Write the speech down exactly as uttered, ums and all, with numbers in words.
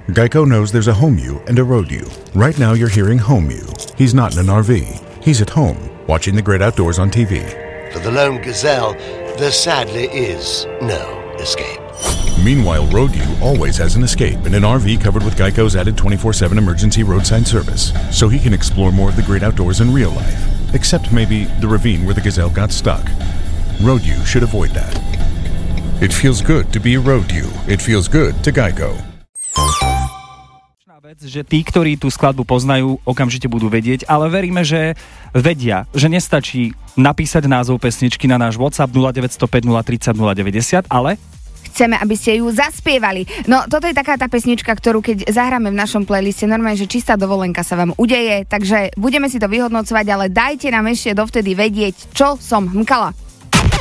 Geico knows there's a home you and a road you. Right now you're hearing home you. He's not in an R V. He's at home, watching the great outdoors on T V. For the lone gazelle, there sadly is no escape. Meanwhile, road you always has an escape in an R V covered with Geico's added twenty-four seven emergency roadside service, so he can explore more of the great outdoors in real life, except maybe the ravine where the gazelle got stuck. Road you should avoid that. It feels good to be a road you. It feels good to Geico. Že tí, ktorí tú skladbu poznajú, okamžite budú vedieť, ale veríme, že vedia, že nestačí napísať názov pesničky na náš WhatsApp nula deväť nula päť nula tri nula nula deväť nula, ale chceme, aby ste ju zaspievali. No, toto je taká tá pesnička, ktorú keď zahráme v našom playliste, normálne, že čistá dovolenka sa vám udeje, takže budeme si to vyhodnocovať, ale dajte nám ešte dovtedy vedieť, čo som hmkala.